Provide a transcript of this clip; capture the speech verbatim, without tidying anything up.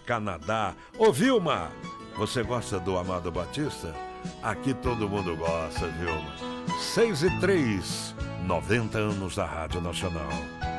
Canadá. Ô Vilma, você gosta do Amado Batista? Aqui todo mundo gosta, Vilma. Seis e três, noventa anos da Rádio Nacional.